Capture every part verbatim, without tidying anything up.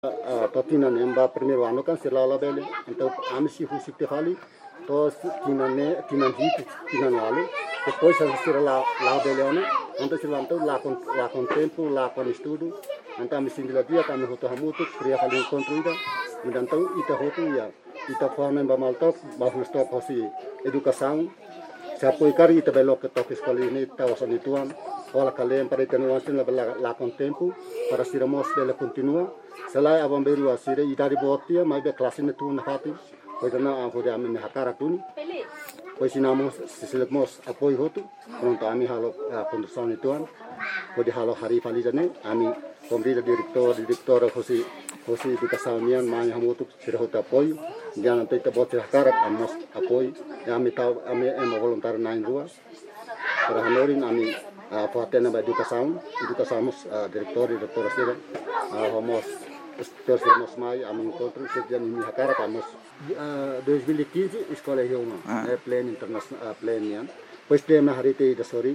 Uh, totinan emba primeiro ano kan sila la bele então amsi husik te fali to tinane tinan hit tinan alu depois a sila la la bele ano então sila então la con la con tempo la con estudo então amsi sindila dia kami hoto hamutu kriya kali kontrida então ita hoto ya ita forma emba malto bahus to hosi educação se apoiar ita belo que to escola ini ta wasani tuan ola kalian para ita nuansin la la con tempo para siramos bele continua Selai abang beru asire idari botia mai be klasin tu na hati pois na hode ami hakara tuni pois sinamos sisilemos apoi hotu pronto ami halo condução tuan pode halo hari fali jane ami komrida direktor direktor hosi hosi educação nian mai hamutu sira hota apoio jangan tete bote hakara amos apoio ami tau ami em voluntar nain rua para hanorin ami Fatena ba educação educação direktor direktor sira homos Terus nós mai am encontro sejak ini hakara kamos dois mil e quinze escola Hioma é pleno internacional pleno ya pois tem na hari te da sori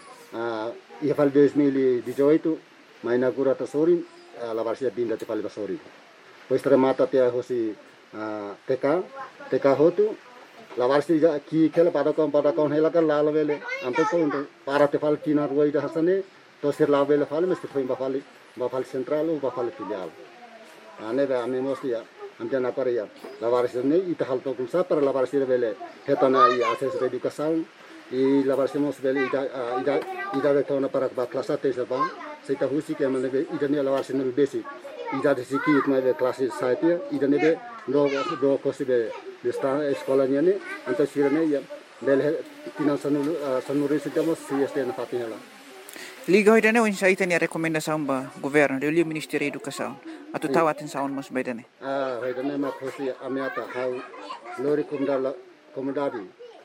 e fal dois mil e dezoito mai inaugura ta sori la varsia binda te fal da sori pois remata te hosi T K T K hotu la varsia ki kela pada kon pada kon hela kan la vele anto ko para te fal tina ruai da hasane to ser la vele fal mesti foi ba fal ba fal central ou ba fal filial ane be ame mostia amjana para ya la varsia ne ita hal to kunsa para la varsia vele hetana i akses educação e la varsia mos vele ida ida ida de tona para ba klasa te seba seita husi ke mane be ida ne la varsia ne basic ida de siki itma be klasi saitia ida ne be do do kosi be de sta escola ne anto sirene ya bele tinan sanu sanuri sitamos si este na fatinela Liga hoy dane unsa itani rekomendasaun ba governo de Ministério da Educação atau tawatin saun mas bedane ah hoy dane ma khosi amiata hau lori kumdala komodadi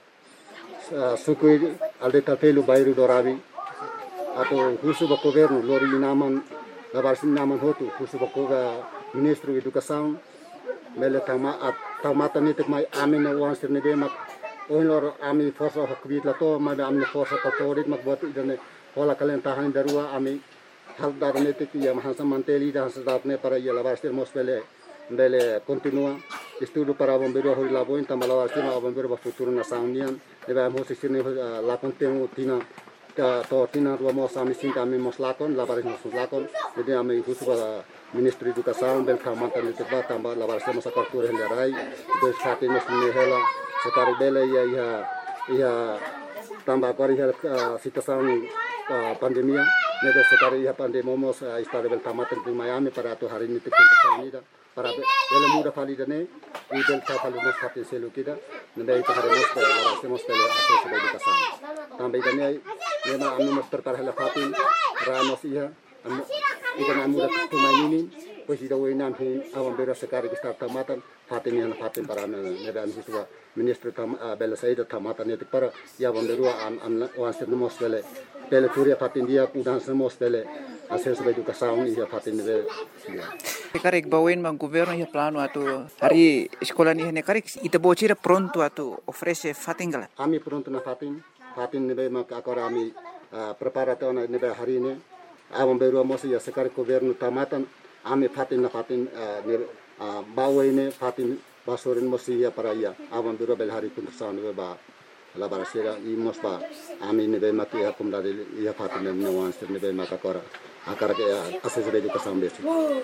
sukui alde tapelu bairu dorabi atau husu ba governo lori naman labarsin naman hotu husu ba koga Ministro Educação mele tama at tamata nitek mai amene wansir ne de mak oilor ami forsa hakbit lato ma amne forsa katorit mak bot idane Hola kalian tahan darua ami hal darne te ya mahansa manteli da hasdatne para ya lavastir mos bele bele continua estudo para bombeiro hoi labo en tamala wastir ma bombeiro ba futuro na saunian debe mos sirne la contenu tina ta to tina ro mos ami sin kami mos lakon la baris mos lakon debe ami husu ba Ministro Educação bel kamata le te ba tamba la baris mos akartur helai dos khate mos ne hela sekari bele ya ya ya tamba kori hel situação pandemia nedo sekali ya pandemia mos istare bel tamatan di Miami para tu hari ini tikun ida para bel muda fali dane i bel ta fali mos hati selu kida nende itu hari mos la mos bel akses educação tambe dane nema amu mos terpar hela fatin ramos iya ida na muda tu mainini pois ida wenan hin awam bera sekali kita tamatan fatin yang fatin para nebe an hiswa ministro tam bel saida tamatan itu para ya bomberu an an wansir mos bel Pele turia fatin dia udan semos pele akses educação ia fatin de Karek bawen mang governo ya plano atau hari sekolah ni hene karek ita bocira pronto atau ofrece fatingala ami pronto na fatin fatin nebe mak agora ami preparato na nebe hari ini awam beru mos ya sekar governo tamatan ami fatin na fatin bawen fatin basorin mos ya para ya awam beru bel hari kuntusan nebe ba la barasera i mosba ami nebe mati akum dari ia fatin ne wansir nebe makakora akara ke akses educação besi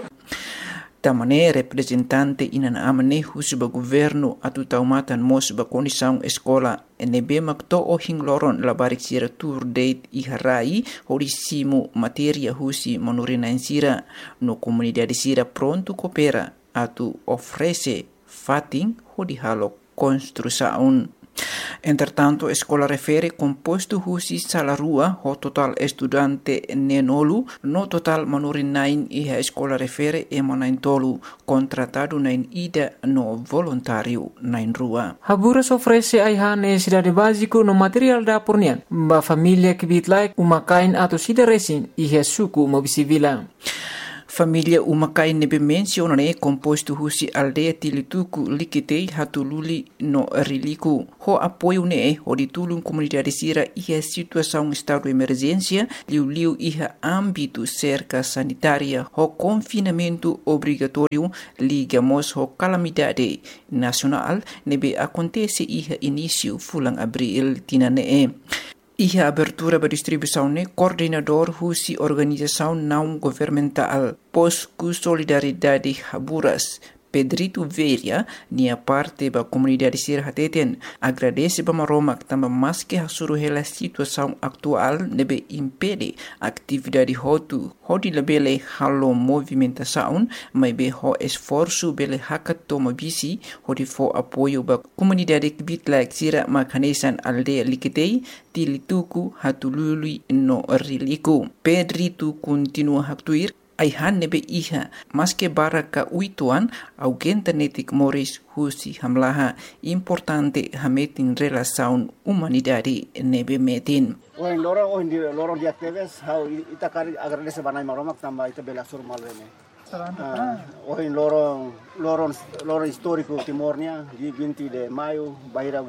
tamane representante inan amane husba governo atu taumatan mosba condição escola nebe makto o hingloron la barixira tour date i harai horisimo materia husi monorina insira no comunidade sira pronto coopera atu ofrece fatin hodi halo construção. Entretanto, a escola refere composto husi salarua ho total estudante nenolu no total manurin nain e a escola refere e manain tolu contratado nain ida no voluntário nain rua. Haburas oferece aiha necessidade básico no material da pornian ba família que bit like uma kain atau sida resin e suku mobisivila. Família umakai nebe menciona ne composto husi aldea tilituku likitei hatululi no riliku. Ho apoio ne o ditulung comunidade sira iha situação estado de emergência liu-liu iha âmbito cerca sanitária ho confinamento obrigatório ligamos ho calamidade nacional nebe acontece iha início fulang abril tinane. Iha abertura distribuição ne coordenador husi organização não governamental Posku Solidariedade Haburas Pedrito Veria nia parte ba comunidade sir hateten agradece ba maromak tamba maske hasuru hela situação atual nebe impede atividade hotu hodi lebele halo movimentação mai be ho esforço bele hakat toma bisi hodi fo apoio ba comunidade kibitlak sira makanesan aldea likitei tilituku hatulului no riliku. Pedrito continua haktuir Aihan nebe iha maske baraka uituan augenta netik moris husi hamlaha importante hametin relação humanidade nebe metin. Oh in loro oh in loro di actives how ita kari agradece banai maromak tamba ita bela sur malrene. Oh in loro loro loro histórico timornia di vinte de maio baira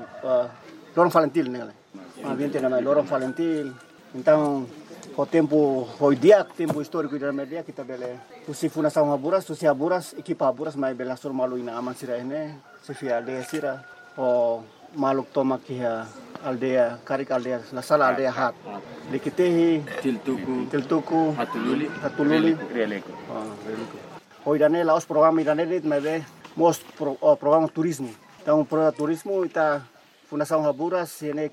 loro Valentil nele. Ah vinte de maio loro Valentil. Então o tempo foi dia tempo histórico da media kita bele usi fundação Haburas usi Haburas equipa Haburas mai bela sur malu ina aman sira ene sefia aldea sira o maluk toma kia aldea karik aldea la sala aldea hat likitehi Tiltuku tiltuku Hatululi hatululi Rialeco. ah Rialeco hoy dane laos programa idane dit mai be most pro, oh, programa turismo então programa turismo ita fundação Haburas ene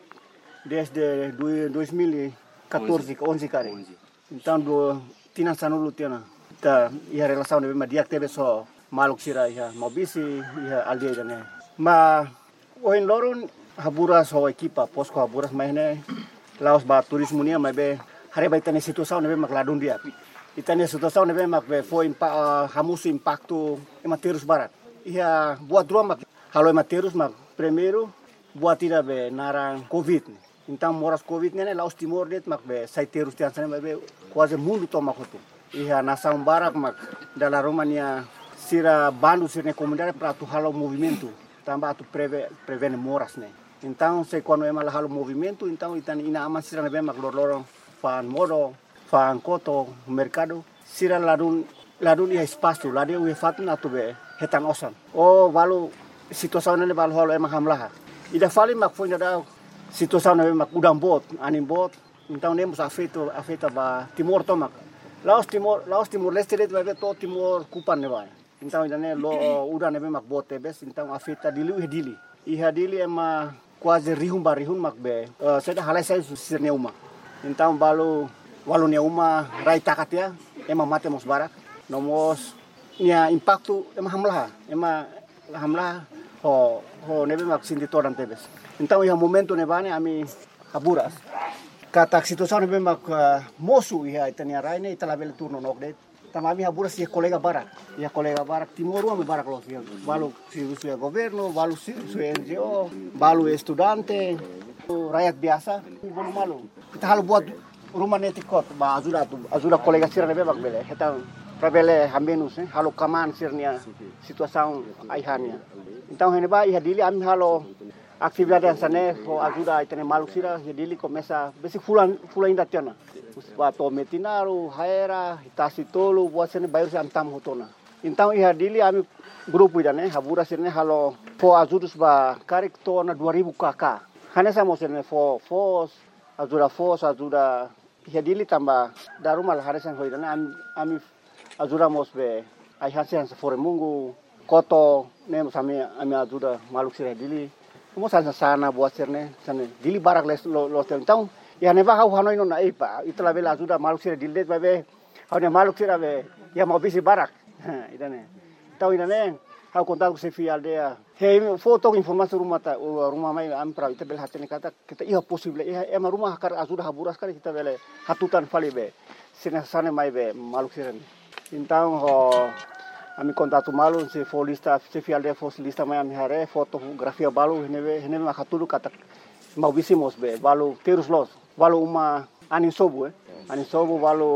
desde dois mil e quatorze, onze kare. Então do tina sanulu tina. Ta ia relação de media teve só maluk sira ia mobisi ia aldea dane. Ma oin loron Haburas ho equipa Posco Haburas mai ne laos ba turismo nia mai be hare ba itane situação ne be mak ladun dia. Itane situação ne be mak be foi impa hamusu impacto ematerus barat. Ia buat dua mak halo ematerus mak primeiro buat tira be narang covid. Então moras covid nene laos timor det mak be saiterus tian sana be quase mundo toma kotu. Iha nação barak mak dala Romania sira bandu sirne comunidade para tu halo movimento tamba tu preve prevene moras ne. Então se quando é mal halo movimento então itan ina aman sira be mak lor fan modo fan koto mercado sira ladun ladun ia espaço ladun ia fatna tu be hetan osan. Oh valu situação nene valu halo emang hamlaha. Ida fali mak foi da situação na mak udang bot anim bot então nemos afeto afeta ba timor tomak laos timor laos timor leste det vai to timor kupan ne vai então idane lo udang ne mak bot tebes então afeta dilu hedili iha dili ema quase rihum barihum mak be uh, seda halai sai sirne uma então balu walu ne uma rai takatia ema mate mos barak nomos nia impacto ema hamlah ema hamlah ho ho nebe mak sinti toran tebes. Então ia momento nevane ami Haburas. Kata situação nebe mak uh, mosu ia itania raine itala bel turno nok det. Tamami Haburas ia kolega barak. Ia kolega barak timoru ami barak los ia. Balu si su governo, balu si su N G O, balu estudante, rakyat biasa, bolu malu. Kita halu buat rumah netikot ba ajuda tu ajuda kolega sira nebe mak bele. Kita prabele hamenus eh halu kaman sirnia situação aihania. Então hene ba ia dili ami halo atividade sana ho ajuda itene maluk sira dili começa besi fulan fulan ainda tiana ba to metinaru haera itasi tolu buat sene bayar se antam hotona então ia dili ami grupo idane Haburas sirne halo fo ajudus ba karik tona dua ribu kakak hane samo sene fo fos ajuda fos ajuda ia dili tamba darumal haresan hoidane ami ami ajuda mos be ai hasen se fore mungu koto nem sami ami ajuda maluk sira dili mo sana sana buat serne sana dili barak les lo lo então ya neva hau hanoi no na ipa itla bela ajuda maluk sira dili babe hau ne maluk sira be ya mau bisi barak idane tau idane hau kontak se fi aldea he foto informasi rumah ta rumah mai am pra ita bel hatene kata kita iya possible iya ema rumah kar ajuda Haburas kali kita bele hatutan fali be sina sana mai be maluk sira então ho ami kontatu malu se folista se fi aldea fosilista mai ami hare fotografia balu hene hene makatulu kata mau bisimos be balu terus los balu uma anin sobu eh anin sobu balu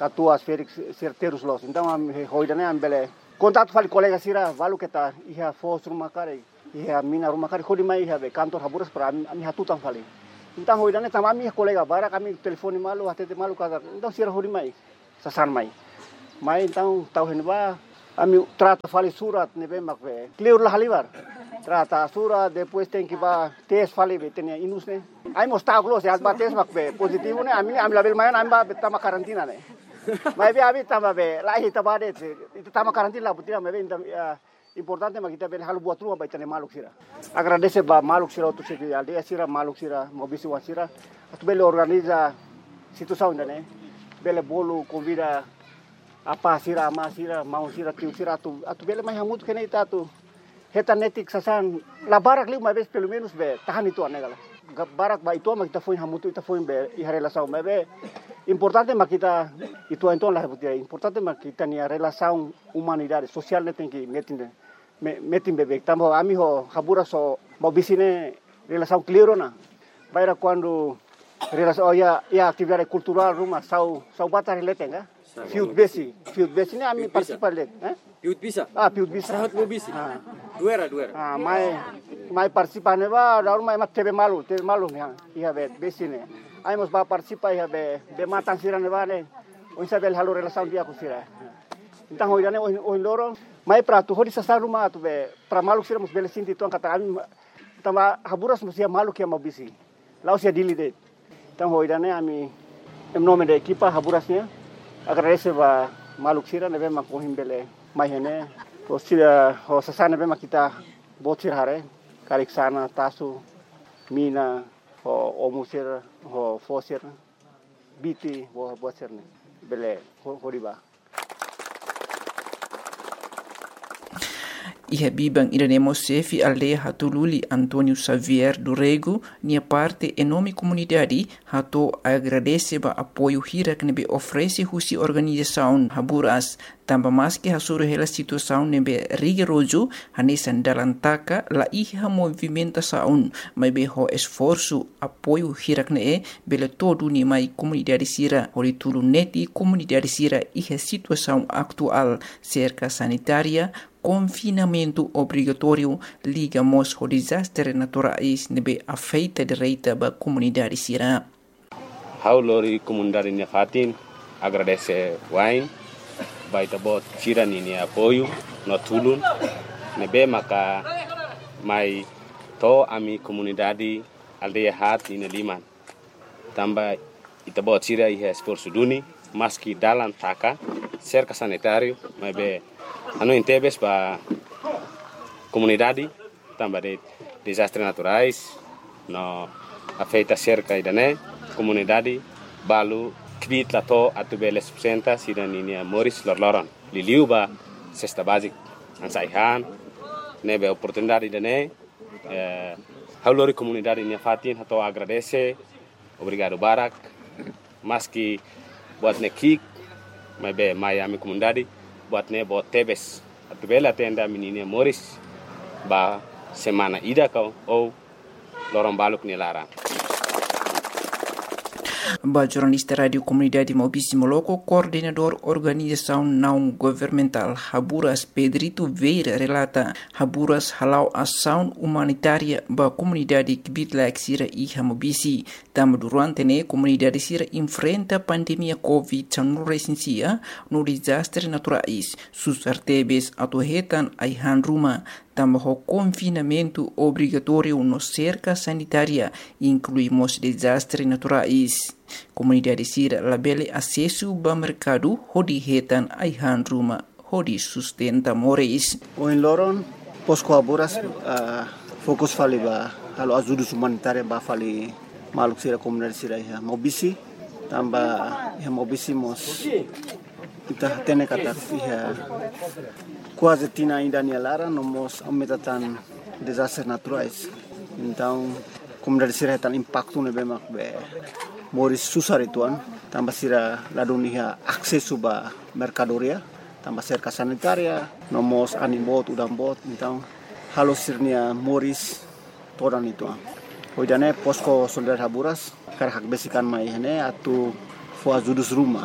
Katuas Felix certeiros los. Então ami hoidane ambele contato fali colega sira valu kita iha fos rumah kare iha mina rumah kare hodi mai iha be kantor Haburas para ami hatutan fali. Então hoidane tamami colega bara kami telefone malu atete malu kada. Então sira hodi mai sasan mai. Mai então tau henba ami trata fali surat nebe makbe. Clear lah halibar. Trata surat depois tem que ba test fali be tenia inus ne. Ai mostau close at ba test makbe positivo ne ami ami label mayan ami ba betama karantina ne. Mai be abi tama be lahi tabade itu tama karantina lah putia mai be importante mas kita bel halu buat rumah baitane maluk sira. Agradece ba maluk sira tu segi aldeia sira maluk sira mobisi wan sira. Atu bele organiza situação ne. Bele bolo convida apa sira ama sira mau sira tiu sira tu atu bele mai hamut kene ita tu heta netik sasan la barak li uma vez pelo menos be tahan itu anegala barak ba itu ma kita foi hamut ita foi be i relação me be importante ma kita itu então la reputia importante ma kita ni relação humanidade social ne tem que metin metin bebe tamo ami ho Haburas so mau bisine relação clear na baira quando relação oh, ya ya atividade cultural rumah sau sau batar letenga Fiut besi, fiut besi ni ami participar let, eh? Fiut bisa. Ah, fiut bisa. Sahat mo bisi. Ah. Duera, duera. Ah, mai mai participar ne ba, daru mai mat tebe malu, tebe malu ni ha. Iha bet besi ne. Ai mos ba participar iha be be matan sira ne ba ne. O sabel halu relação dia ku sira. Então hoje ne o loro mai prato hodi sa rumah tu be pra malu sira mos bele sinti tu kata ami tama Haburas mos ia malu que mau bisi. Lau sia dili det. Então hoje ne ami em nome da equipa Haburasnya agradece ba maluk sira nebe ma kohim bele mahene o sira o sasana be ma kita botir hare karik sana tasu mina o omusir o fosir biti o botir ne bele horiba Iha bibang iranemo sefi aldeia hatululi Antônio Xavier do Rego, nia parte enorme comunidade hato agradece ba apoio hira que nebe oferece husi organização Haburas, tamba mais que hasuru hela situação nebe rigoroso hanesan dalantaka la iha movimentação, mas be ho esforço apoio hira que ne bele todo ni mai comunidade sira, ori tulu neti comunidade sira iha situação atual cerca sanitária confinamento obrigatório ligamos ao desastre naturais nebe afeita direita ba comunidade sira. Haulori comunidade nia fatin agradece wain baita bot sira ni apoio no tulun nebe maka mai to ami comunidade aldeia hat ina liman tamba ita bot sira iha esforço duni maski dalam taka cerca sanitário mebe ano intebes ba comunidade tamba de desastres naturais no afeita cerca idane comunidade balu kvit lato atubele subsenta sidaninia Moris lorloron liliu ba cesta basic ansaihan nebe oportunidade idane eh haulori comunidade nia fatin hato agradece obrigado barak maski buat nekik mebe Miami comunidade buat ne buat tebes atubela tenda menina Moris ba semana ida kau ou lorong baluk ni lara ba jornalista radio comunidade Mobisi Moloco, coordenador organização não governamental Haburas Pedrito Veira relata Haburas halau ação humanitária ba comunidade Kibitlaik sira iha Mobisi tam durante ne comunidade sira enfrenta pandemia covid dezenove no desastre naturais susartebes atuhetan aihan ruma tam ho confinamento obrigatório no cerca sanitária incluímos desastres naturais. Comunidade sira labele acesso ba mercado hodi hetan aihan ruma hodi sustenta moris. O em Loron posco Haburas uh, fokus fali ba halo ajuda humanitária ba fali maluk sira comunidade sira iha Mobisi tamba iha Mobisi mos kita tene kata iha quase tina ainda ni lara nomos aumentatan desastres naturais então comunidade sira tan impacto ne bemak be Moris susar ituan tamba sira ladunia aksesu ba mercadoria tamba cerca sanitaria nomos animbot udambot então halo sirnia Moris todan ituan hoidane posko soldar Haburas karhak besikan mai hene atu fo ajudus rumah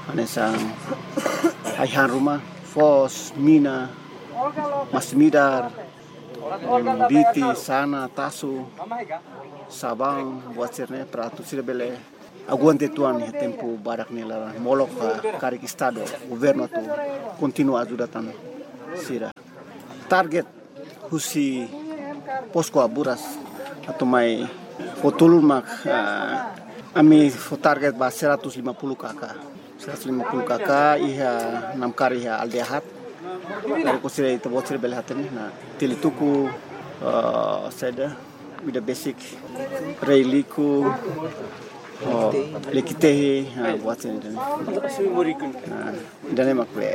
hanesang aihan rumah Fos, Mina, Masmidar, Biti, Sana, Tasu, Sabang, buat sirne peratu sira bele aguante tuan ya tempo barak nela molok karik estado governo tu continua ajudatan sira target husi posko aburas atau mai fotulun mak uh, ami fo target ba seratus lima puluh kakak seratus lima puluh kakak iha enam kari iha aldehat dari kusira itu buat sira bele hatene na tilituku uh, seda with the basic reiliku oh lekitehi ha buat sini dan dan emak be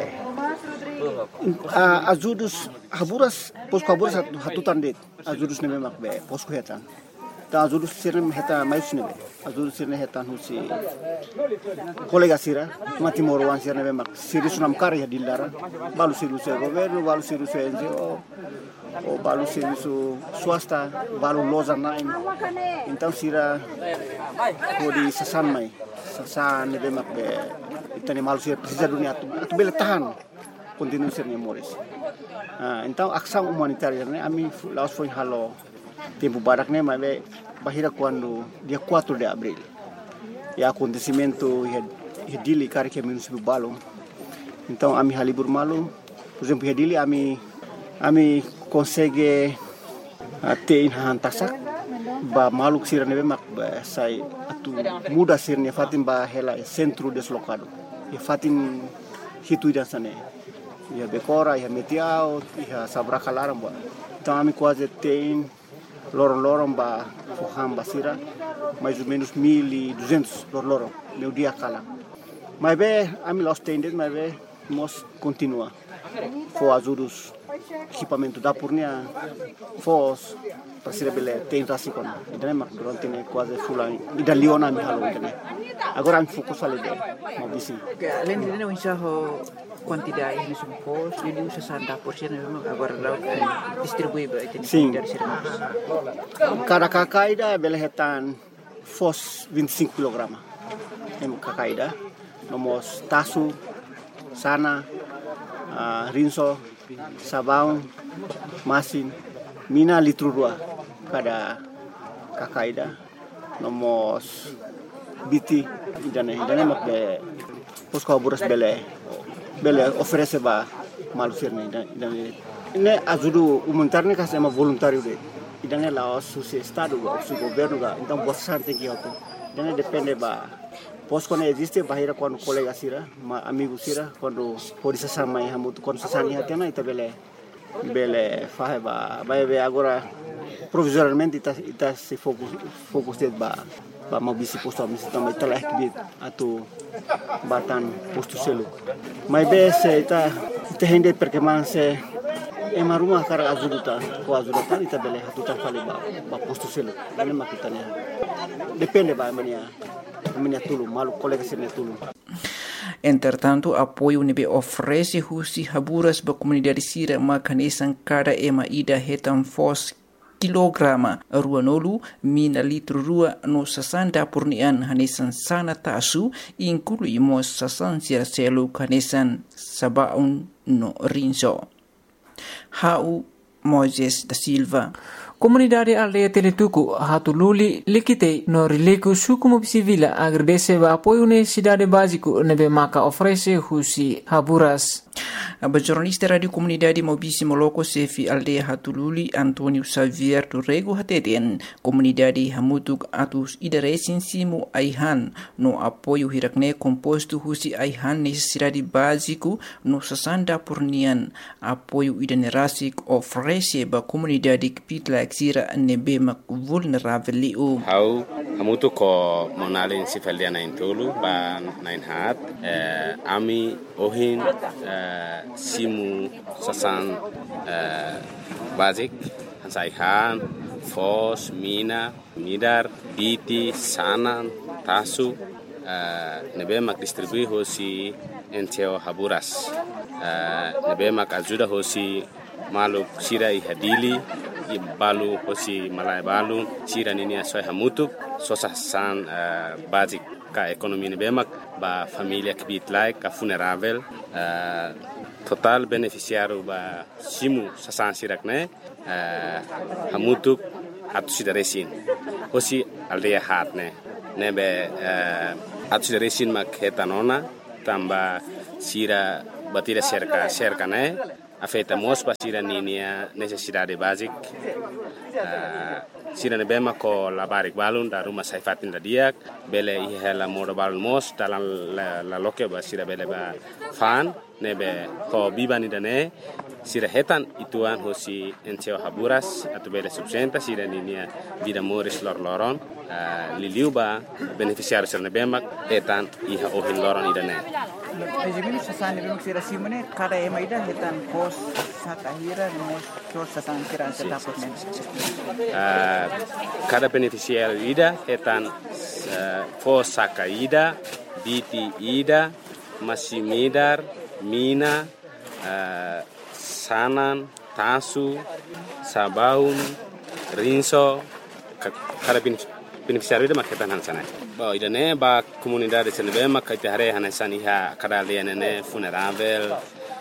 azudus haburas posko haburas hatutan det azudus ne emak be posko hetan ta azudus sirne heta mais ne be azudus sirne hetan husi kolega sira mati morwan sirne emak sirus nam kari dilara balu sirus governo balu sirus N G O o balu sirus swasta balu loza nain então sira kodi sasan mai sasan ne emak be itani malu sir precisa dunia tu tu bele tahan continue sirne moris ah então ação humanitária né ami laos foi halo tempo barak ne mas bahira quando dia quatro de abril e acontecimento e dili kari que menos balom então ami halibur malu por exemplo e dili ami ami consegue ter hantasak ba maluk sirne be mak ba sai atu muda sirne fatim ba hela centro deslocado e fatim hitu dan sane ya bekora ya metiao ya sabrakalaram ba então ami quase tem lorong-lorong ba fuham basira mais ou menos mil e duzentos lorong meu dia kala mas be ami los tendes mas be mos continua fo azurus equipamento da purnia fos pasira bele tem rasikon idane mak durante ne quase fulan ida liona mi halo idane agora mi fokus ale de mo bisi além de não enxerro quantidade de supos ele usa sessenta por cento agora lá distribui para sim cada kakaida bele hetan fos vinte e cinco kilogramas em kakaida nomos tasu sana uh, rinso sabão masin mina litro dua cada kakaida nomos biti idane idane mak be posko aburas bele bele oferece ba malusirne idane ne ajudu humanitarne ka sema voluntário de idane la su estado o su governo ga então bastante que auto idane depende ba posko ne existe bahira quando colega sira ma amigo sira quando pode se sama e hamutu quando se sani hatena ita bele bele fahe ba ba agora provisoriamente ita ita se focus focus ba ba mau bisi posto ami também telah kibit atau batan posto selu mai be se ita ita hende perché man se e ma rumah kara azuduta ko azuduta ita bele hatuta fali ba ba posto selu ane makitanya depende ba mania mania tulu malu colega sene tulu. Entretanto, apoio nebe oferece husi haburas ba comunidade sira makanesan cada ema ida hetan fos kilograma ruanolu mina litro rua no sasanda purnian hanesan sana tasu inclui mo sasan sira selu hanesan sabaun no rinso. Hau Moises da Silva. Comunidade aldeia Teletuku hatululi likite no rileku suku civila agradece ba apoio necessidade básico nebe maka oferece husi haburas. A jornalista Radio Comunidade Mobisi Moloko Sefi Aldeia Hatululi Antonio Xavier Turrego Hateten Comunidade Hamutuk Atus Idaresin Simu Aihan no apoio hirakne composto husi Aihan necessidade básico no sasanda purnian apoio idanerasik oferece ba comunidade kipitla exira nebe mak vulnerável liu. Hau hamutuk ko monalin sifaliana intulu ba nine hat eh, ami ohin eh, simu sasan uh, basic hansaihan fos mina midar biti sanan tasu uh, nebe mak distribui hosi enteo haburas uh, nebe mak ajuda hosi maluk sira ihadili i balu hosi malai balu sira nini soi hamutuk sosa san uh, basic ka ekonomi ni bemak ba familia kibit like ka funerável uh, total beneficiário ba simu sasan sirak ne uh, hamutuk hatu sida resin hosi aldeia hat ne nebe uh, hatu sida resin mak hetanona tamba sira batira cerca cerca ne afeta mos pa sira ninia necessidade basic uh, sira ne bema ko la barik balun da rumah saifatin da diak bele i hela modo balun mos dalam la, la loke ba sira bele ba fan nebe ko bibani dane sira hetan ituan hosi enceo haburas atu bele subsenta sira ninia vida moris lor loron uh, liliu ba beneficiário sira ne bema hetan iha ohin loron idane Ejimini sasani bimuk sira simone kada ema ida hetan pos sakahira mos so sasan kira setaput men. Cada beneficiário ida hetan uh, pos sakaida, biti ida, masimidar, mina, uh, sanan, tasu, sabaun, rinso, cada beneficiário ida maketan hansana. Ba idane ba comunidade senebe makite hare hanesan iha kada lianene funerável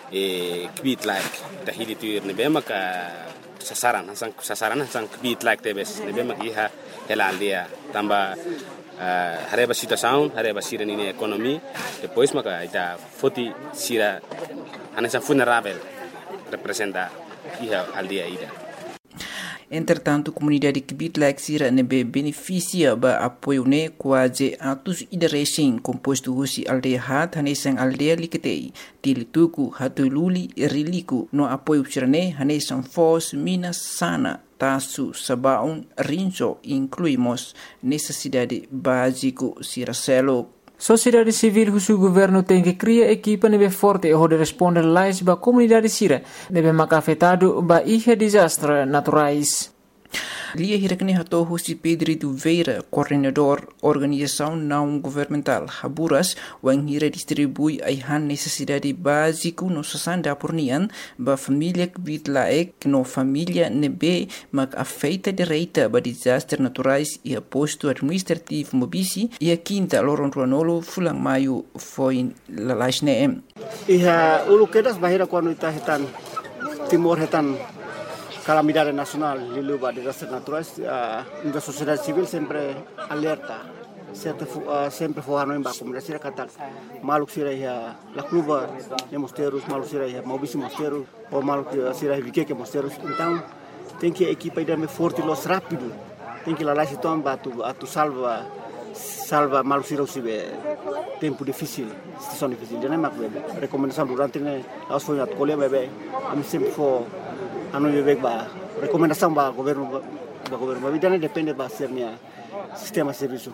e kbit like tahidi tuir nebe maka sasaran hasan sasaran hasan kbit like tebes nebe mak iha helaldia tamba uh, hare ba situação hare ba sira nini ekonomi depois maka ita foti sira hanesan funerável representa iha aldia ida. Entretanto, a comunidade Kibit-like sira nebe beneficia ba apoio ne quase atos ida racing composto husi aldeia hat hanesan aldeia liketei tilituku hatululi riliku no apoio sira ne hanesan fos mina sana tasu sabaun rinso incluímos necessidade básico sira selo. Sociedade civil husu governo tem que criar equipa nebe forte e de responder lais ba comunidade sira nebe maka afetado ba ihe desastre naturais. Lia hirakne hato husi Pedro Veira, coordenador organização não governamental Haburas, wang hira distribui aihan necessidade básico no sasan dapurnian ba família kbit laek no família nebe mak afeita direita ba desastre naturais e aposto administrativo mobisi e a quinta loron ruanolo fulang maio foi lalasne. Iha ulu kedas bahira quando ita hetan timor hetan calamidade nacional lilu ba desastres naturais uh, a sociedade civil sempre alerta sempre uh, sempre forno em ba comunidade sira kata maluk sira ya la cluba de mosteiros maluk sira ya mobisi mosteiros ou maluk sira vike que mosteiros então tem que equipa ida me forte los rápido tem que lá lá se tomba tu tu salva salva maluk sira usibe tempo difícil situação difícil de nema bebe recomendação durante ne aos foi at colher bebe am sempre for anu bebe ba recomendação ba governo ba governo ba vidane depende ba sernia sistema serviço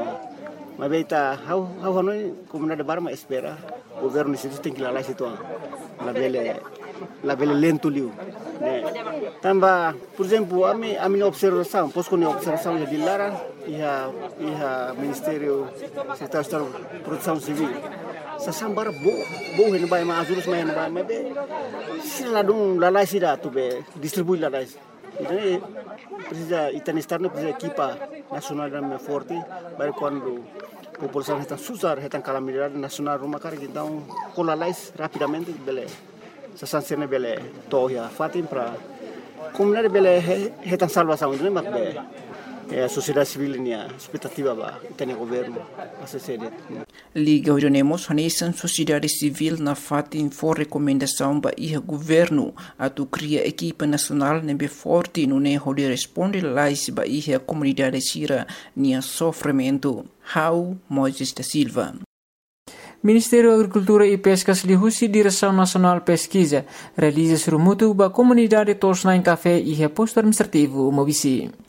mas bem tá how how anu comunidade barma espera governo isso tem que lá lá situ la bele la bele lento liu né tamba por exemplo a mi a minha observação posso com observação de Lara e a e a ministério secretário de proteção civil sasambara bo bo hen bai ma azurus mai bai ma be sila dum la lai sida tu be distribui la lai então precisa itani estar no precisa equipa nacional da forte para quando a população está susar está calamidade nacional rumah cara então com la lai rapidamente bele sasansene bele toya fatim para comunidade bele está salvação então mas be a sociedade civil nia expectativa ba itani governo a sede Liga Orionemos hanesan sociedade civil na fatin for recomendação ba iha governo atu cria equipa nacional nebe forte no ne holi responde lais ba iha comunidade sira nia sofrimento. How Moisés da Silva. Ministério da Agricultura e Pescas lihusi Direção Nacional Pesquisa realiza surumutu ba comunidade tosna em café e reposto administrativo mobisi.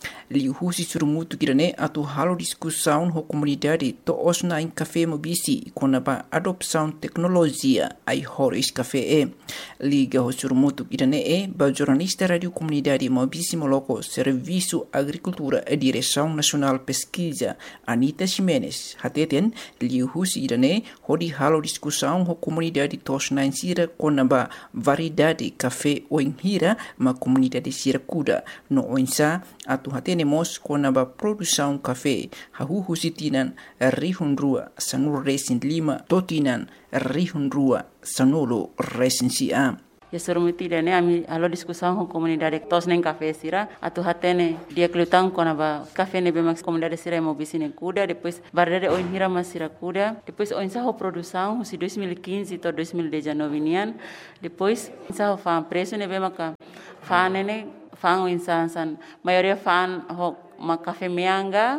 Liu husi surumutu kirane atu halo discussão ho comunidade to osna in café mobisi kona ba adopção tecnologia ai horis café e. Liga ho surumutu kirane e ba jornalista radio comunidade mobisi moloko serviço agricultura e direção nacional pesquisa Anita Ximenes. Hateten liu husi kirane ho di halo discussão ho comunidade to osna in sira kona ba variedade café o hira ma comunidade sira kuda no oinsa atu hatene mos kona ba produção café hahuhu sitinan rihun rua sanul resin lima totinan rihun rua sanulo resin sia. Ya surumuti dane ami alo discussão com comunidade tos nem café sira atu hatene dia kelutang kona ba café ne bemax comunidade sira mo bisine kuda depois barre o hira masira kuda depois o insa ho produção si dois mil e quinze to dois mil e dezenove nian depois insa ho fa preço ne bemaka fa nene fan insan maioria fan ho mak café meanga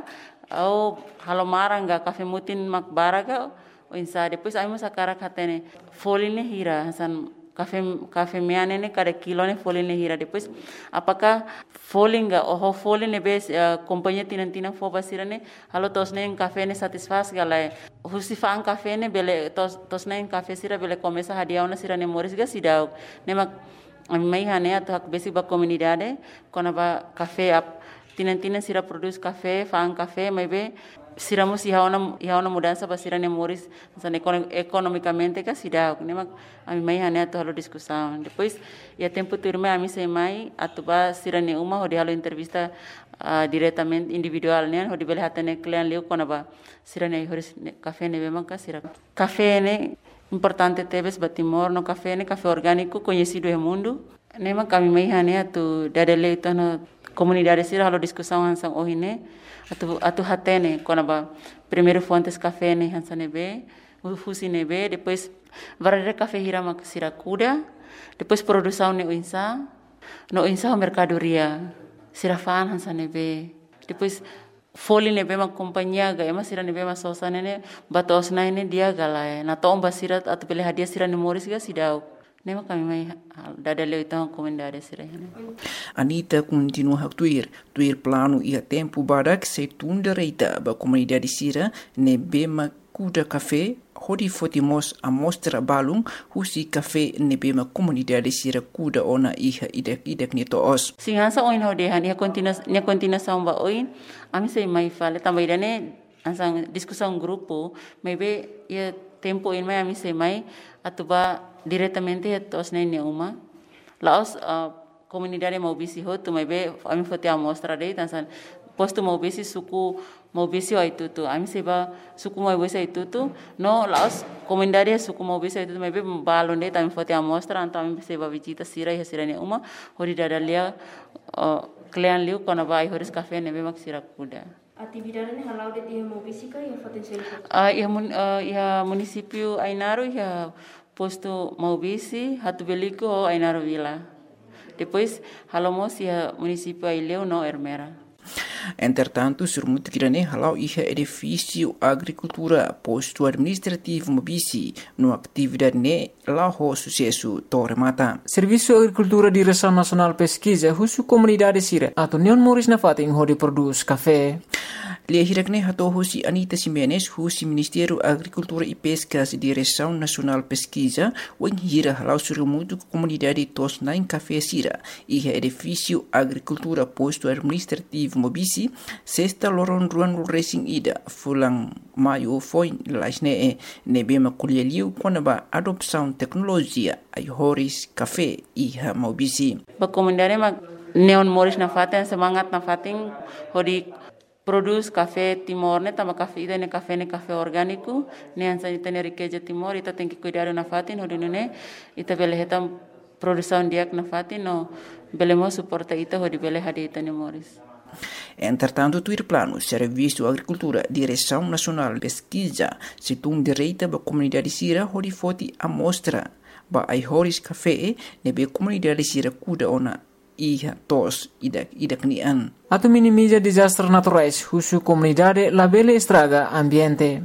ou halomaranga café mutin mak baraga o insa depois ai mo sakara katene foline hira san café café meane ne cada kilo ne foline hira depois apakah folinga oh foline bes uh, companhia tinan tinan fo basira ne halo tos ne café ne satisfaz galai husi fan café ne bele tos tos ne café sira bele começa hadiauna sira ne moris ga sidau ne mak ami mai hane atu hak basic ba comunidade kona ba café ap tinan tinan sira produz café fan café mai be sira mo si haona haona mudança ba sira ne moris san economicamente ka sida ne mak ami mai hane atu halo discussão depois ia tempo turma ami sei mai atu ba sira ne uma hodi halo entrevista uh, diretamente individual ne hodi bele hatane client leu kona ba sira ne horis café ne be mak sira café ne importante tebes batimor no café ne café orgânico conhecido no mundo nema kami mai hane atu dadele itu no comunidade sira halo discussão hansang ohine atu atu hatene kona ba primeiro fontes café ne hansane be ufusi ne be depois varare café hira mak sira kuda depois produção ne insa no insa mercadoria sira fan hansane be depois Foli ne bema companhia ga ema sira ne bema sosa ne batos na ne dia galai na to omba sira atu pele hadia sira ne moris ga sidau ne ma kami mai dadale então comunidade sira ne. Anita continua a tuir tuir plano ia tempo barak se tunda reita ba comunidade sira ne bema kuda café hodi fotimos a mostra balung husi café ne bema comunidade sira kuda ona iha idek idek ni to os singansa oin hodi han ia continua ia continua samba oin ami sei mai fale também dane ansang discussão grupo maybe ia tempo in mai ami sei mai atuba diretamente tos ne ne uma laos uh, comunidade mobisi ho tu maybe ami fote a mostra dei tansan posto mobisi suku mobisi o itu tu ami seba suku mobisi itu tu no laos comunidade suku mobisi itu maybe balon dei tami fote a mostra anta ami seba visita sira ia sira ne uma hori dadalia uh, Klean liu kona vai horis café ne bemak sira kuda. Atividade ne halau de dia mobisika ia potensial. Ah ia mun uh, ia município Ainaro ia posto mobisi hatu beliko o Ainaro Vila. Depois halomos ia município Aileu no Ermera. Entretanto, surmutu kirane halau iha edifício agricultura posto administrativo mobisi no atividade ne lao sucesso tormata. Serviço Agricultura Direção Nacional Pesquisa husu comunidade sira atau neon moris na fating hodi produz café. Lia hirakne hato husi Anita Ximenes husi Ministério Agricultura e Pescas Direção Nacional Pesquisa wen hira halau surmutu comunidade tos nain café sira iha edifício agricultura posto administrativo mobisi sexta loron ruan racing ida fulang maio foi lasne e nebema kuleliu konaba adopção tecnologia ai horis café iha mobisi ba comunidade ma neon moris na faten semangat na fating hodi produz café Timor ne tama café ida ne café ne café orgânico ne ansa itene riqueza Timor ita tem que cuidar na fatin hodi ne ita bele hetam produção diak na fatin no belemo suporta ita hodi bele hadi itene moris. Entretanto, tuir plano Serviço Agricultura Direção Nacional Pesquisa situng direita ba comunidade sira hodi foti amostra ba ai horis café nebe comunidade sira kuda ona iha tos idak idak nian. Atau minimiza desastres naturais husu comunidade labele estraga ambiente.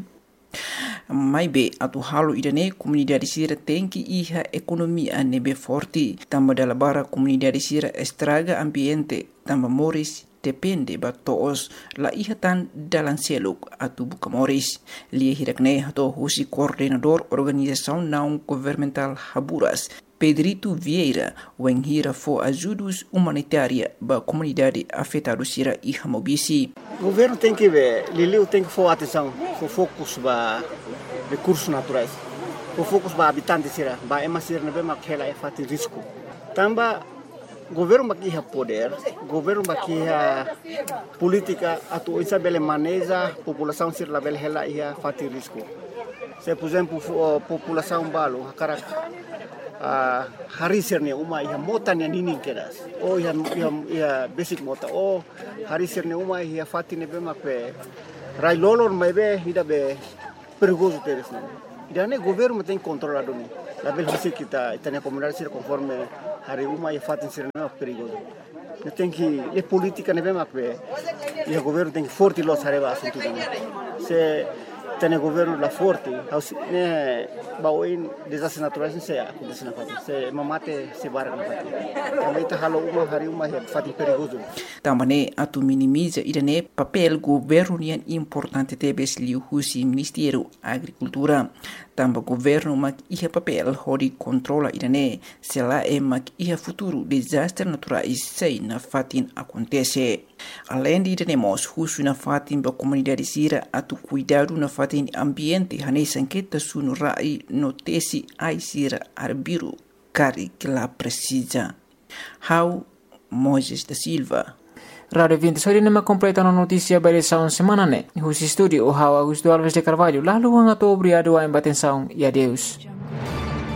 Mai be atu halu idane comunidade sira tem que iha economia nebe forte tamba dalabara comunidade sira estraga ambiente tamba moris depende ba toos la ihatan dalan seluk atu Bukamoris. Lia hirakne hato husi koordinador organização não governamental Haburas, Pedrito Vieira, wenghira fo ajudos humanitária ba comunidade afetada sira e Hamobisi. O governo tem que ver, Liliu tem que for atenção, for focus ba recursos naturais, for focus ba habitantes sira, ba emasir nebe makhela e fati risco. Tamba governo makiha poder, governo makiha política atu isa bele maneja população sira label hela ia fati risco. Se por exemplo população balo hakara Uh, hari sirne uma ia mota ni nini keras o ia ia, ia basic mota o hari sirne uma ia fatine be makpe rai lolor mebe ida be perigoso teres não ida ne governo tem controlado ni la bel hisi kita itania comunidade sir conforme hari uma ia fatin sirne perigoso ne tem que e política ne be makpe ia governo tem que forte los areba assunto se tem governo la forte ne baoin desastres naturais se acontece na fati se mamate se barra na fati também tá halo uma hari uma é fati perigoso também atu minimiza irane papel governo nian importante tebes liu husi ministério agricultura tamba governo mak ia papel hori controla irane se lá é mak ia futuro desastre naturais sei na fatin acontece. Além de iremos husu na fatin ba comunidade sira atu cuidado na fatin ambiente hane sanqueta sunu rai notesi ai sira arbiru kari que la precisa. How Moises da Silva. Radio vinte sori nama completa na notícia barisaun semana ne. Husi studio o How Augusto Alves de Carvalho lalu hanga to obrigado a embatenção e adeus.